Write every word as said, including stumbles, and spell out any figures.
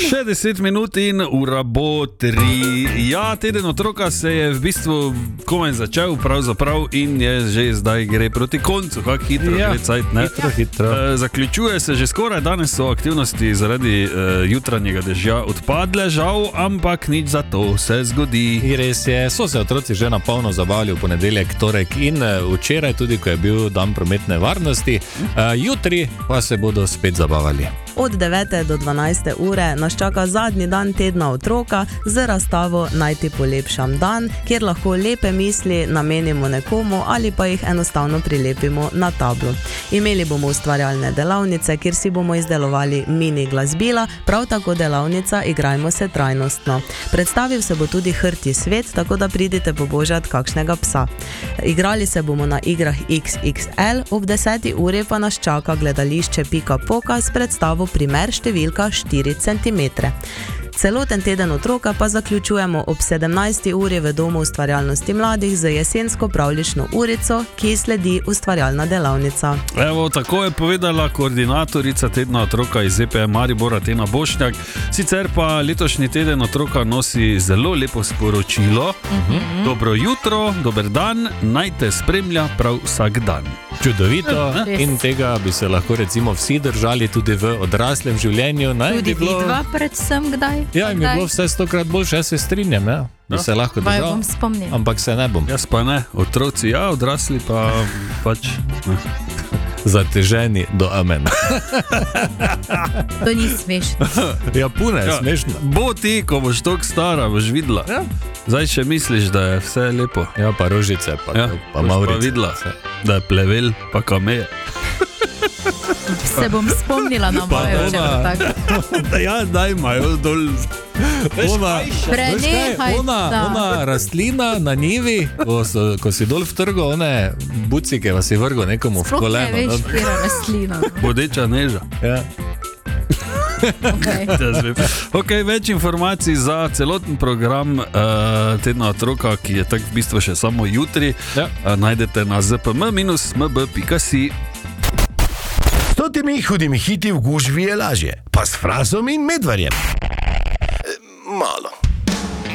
Še deset minut in ura bo tri. Ja, teden otroka se je v bistvu komaj začel, pravzaprav, in je že zdaj gre proti koncu. Kak hitro, Ja, gre cajt, ne? hitro, hitro. E, zaključuje se že skoraj, danes so aktivnosti zaradi e, jutranjega dežja odpadle, žal, ampak nič za to se zgodi. In res je, so se otroci že na polno zabavali v ponedeljek, torek in eh, včeraj, tudi ko je bil dan prometne varnosti. Uh, jutri pa se bodo spet zabavali. Od devete do dvanajste ure nas čaka zadnji dan tedna otroka z razstavo Naj ti polepšam dan, kjer lahko lepe misli namenimo nekomu ali pa jih enostavno prilepimo na tablo. Imeli bomo ustvarjalne delavnice, kjer si bomo izdelovali mini glasbila, prav tako delavnica Igrajmo se trajnostno. Predstavil se bo tudi Hrti svet, tako da pridite pobožat kakšnega psa. Igrali se bomo na igrah iks iks el, ob deseti uri pa nas čaka gledališče Pika Poka s predstavo Primer številka štiri centimetre. Celoten teden otroka pa zaključujemo ob sedemnajsti uri v Domu ustvarjalnosti mladih z jesensko pravljično urico, ki sledi ustvarjalna delavnica. Evo, tako je povedala koordinatorica tedna otroka iz E P E Maribora Tena Bošnjak. Sicer pa letošnji teden otroka nosi zelo lepo sporočilo. Uh-huh. Dobro jutro, dober dan, naj te spremlja prav vsak dan. Čudovito, in tega bi se lahko recimo vsi držali tudi v odraslem življenju. Naj Tudi bi bilo... vidva predvsem kdaj? Ja, in bi bilo vse stokrat boljše, jaz se strinjam, ja. Bi se lahko Pa jo držal, bom spomnil. ampak se ne bom. Jaz pa ne, otroci ja, odrasli pa pač ne. Zateženi do amena. To ni smešno. Ja, puno je Ja, smešno. bo ti, ko boš toliko stara, boš videla. Ja. Zdaj še misliš, da je vse lepo. Ja, pa rožice, pa, Ja, to, pa boš Maurice. pa videla, da je plevel, pa kameje. Se bom spomnila na Pa moje, če bo ona- tako. Ja, daj imajo dol. Ona, Prenehaj, veš kaj, ona, da. ona rastlina na njivi, ko, so, ko si dol v trgu, one bucike vas je vrgo nekomu v Sploh ne koleno. veš, no. katera rastlina. Bodeča neža. Ja. Okay. Jaz vem. Ok, več informacij za celoten program uh, tedna otroka, ki je tak v bistvu še samo jutri, Ja. uh, najdete na zpm minus mb pika si. S totimi hudimi hiti v gužvi je lažje, pa s Frasom in Medvarjem. E, malo.